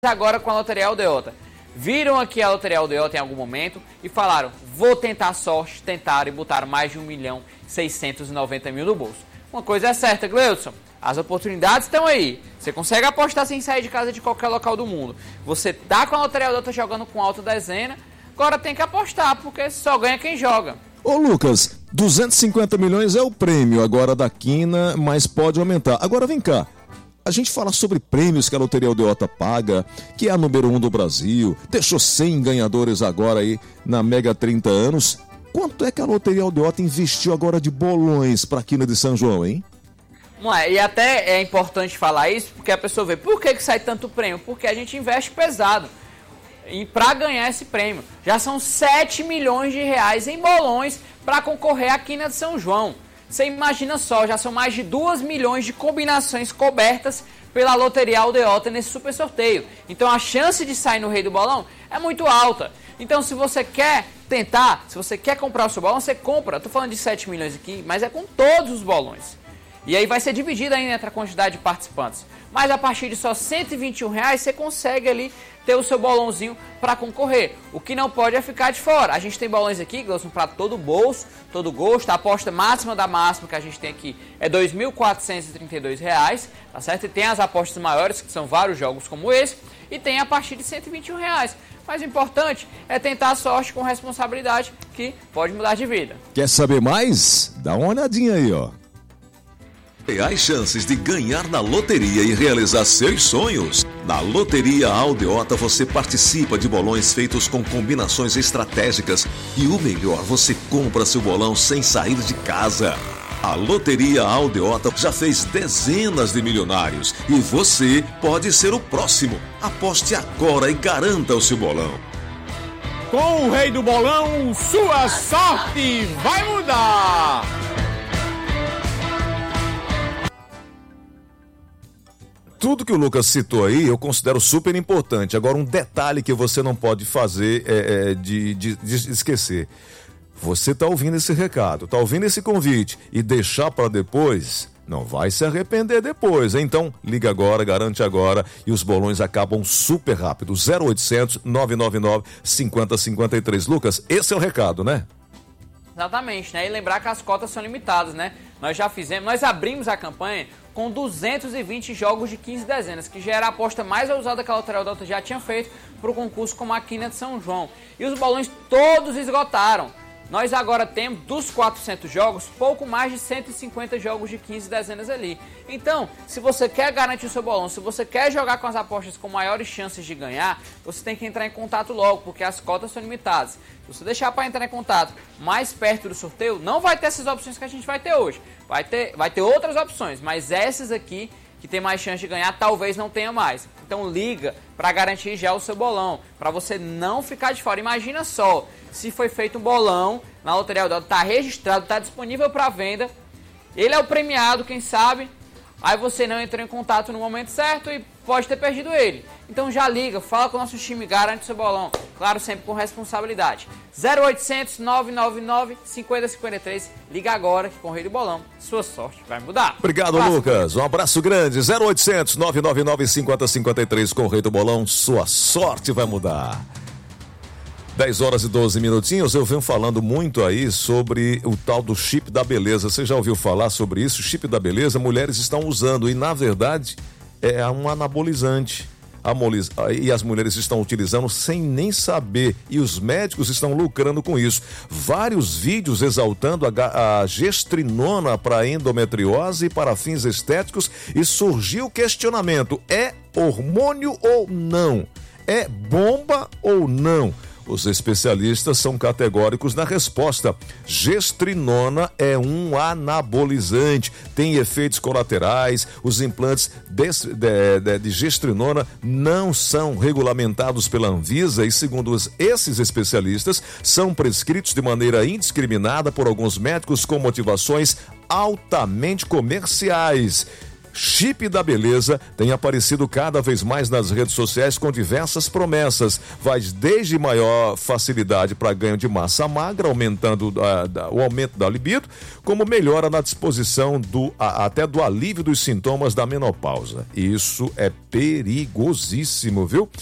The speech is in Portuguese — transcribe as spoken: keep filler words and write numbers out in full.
agora com a Loteria Aldeota. Viram aqui a Loteria Aldeota em algum momento e falaram, vou tentar a sorte, tentaram e botaram mais de um milhão e seiscentos e noventa mil no bolso. Uma coisa é certa, Gleudson, as oportunidades estão aí. Você consegue apostar sem sair de casa de qualquer local do mundo. Você tá com a Loteria Aldeota jogando com alta dezena, agora tem que apostar, porque só ganha quem joga. Ô Lucas, duzentos e cinquenta milhões é o prêmio agora da quina, mas pode aumentar. Agora vem cá. A gente fala sobre prêmios que a Loteria Aldeota paga, que é a número um do Brasil, deixou cem ganhadores agora aí na Mega trinta anos. Quanto é que a Loteria Aldeota investiu agora de bolões para a quina de São João, hein? E até é importante falar isso, porque a pessoa vê, por que que sai tanto prêmio? Porque a gente investe pesado para ganhar esse prêmio. Já são sete milhões de reais em bolões para concorrer à quina de São João. Você imagina só, já são mais de dois milhões de combinações cobertas pela Loteria Aldeota nesse super sorteio. Então a chance de sair no Rei do Bolão é muito alta. Então se você quer tentar, se você quer comprar o seu bolão, você compra. Estou falando de sete milhões aqui, mas é com todos os bolões. E aí vai ser dividido ainda entre a quantidade de participantes. Mas a partir de só cento e vinte e um reais você consegue ali ter o seu bolãozinho para concorrer. O que não pode é ficar de fora. A gente tem bolões aqui, Gleudson, para todo bolso, todo gosto. A aposta máxima da máxima que a gente tem aqui é dois mil quatrocentos e trinta e dois reais, tá certo? E tem as apostas maiores, que são vários jogos como esse, e tem a partir de cento e vinte e um reais. Mas o importante é tentar a sorte com responsabilidade, que pode mudar de vida. Quer saber mais? Dá uma olhadinha aí, ó. Reais chances de ganhar na loteria e realizar seus sonhos. Na Loteria Aldeota você participa de bolões feitos com combinações estratégicas e o melhor, você compra seu bolão sem sair de casa. A Loteria Aldeota já fez dezenas de milionários e você pode ser o próximo. Aposte agora e garanta o seu bolão. Com o Rei do Bolão, sua sorte vai mudar! Tudo que o Lucas citou aí eu considero super importante. Agora, um detalhe que você não pode fazer é, é de, de, de esquecer. Você está ouvindo esse recado, está ouvindo esse convite e deixar para depois, não vai se arrepender depois. Então, liga agora, garante agora e os bolões acabam super rápido. zero oitocentos, nove nove nove, cinco zero cinco três. Lucas, esse é o recado, né? Exatamente, né? E lembrar que as cotas são limitadas, né? Nós já fizemos, nós abrimos a campanha com duzentos e vinte jogos de quinze dezenas, que já era a aposta mais ousada que a Loteria Aldeota já tinha feito para o concurso como a quina de São João. E os bolões todos esgotaram. Nós agora temos, dos quatrocentos jogos, pouco mais de cento e cinquenta jogos de quinze dezenas ali. Então, se você quer garantir o seu bolão, se você quer jogar com as apostas com maiores chances de ganhar, você tem que entrar em contato logo, porque as cotas são limitadas. Se você deixar para entrar em contato mais perto do sorteio, não vai ter essas opções que a gente vai ter hoje. Vai ter, vai ter outras opções, mas essas aqui, que tem mais chance de ganhar, talvez não tenha mais. Então liga para garantir já o seu bolão, para você não ficar de fora. Imagina só, se foi feito um bolão na Loteria Aldeota, está registrado, está disponível para venda, ele é o premiado, quem sabe, aí você não entrou em contato no momento certo e pode ter perdido ele. Então já liga, fala com o nosso time, garante o seu bolão, claro, sempre com responsabilidade. zero oitocentos, nove nove nove, cinco zero cinco três, liga agora que com o Rei do Bolão, sua sorte vai mudar. Obrigado, um Lucas, um abraço grande. Zero oitocentos, nove nove nove, cinco zero cinco três, com o Rei do Bolão, sua sorte vai mudar. dez horas e doze minutinhos, eu venho falando muito aí sobre o tal do chip da beleza. Você já ouviu falar sobre isso? O chip da beleza, mulheres estão usando e, na verdade, é um anabolizante. E as mulheres estão utilizando sem nem saber. E os médicos estão lucrando com isso. Vários vídeos exaltando a, a gestrinona para endometriose e para fins estéticos. E surgiu o questionamento: é hormônio ou não? É bomba ou não? Os especialistas são categóricos na resposta. Gestrinona é um anabolizante, tem efeitos colaterais. Os implantes de, de, de, de gestrinona não são regulamentados pela Anvisa e, segundo os, esses especialistas, são prescritos de maneira indiscriminada por alguns médicos com motivações altamente comerciais. Chip da Beleza tem aparecido cada vez mais nas redes sociais com diversas promessas. Vai desde maior facilidade para ganho de massa magra, aumentando uh, o aumento da libido, como melhora na disposição do, a, até do alívio dos sintomas da menopausa. Isso é perigosíssimo, viu?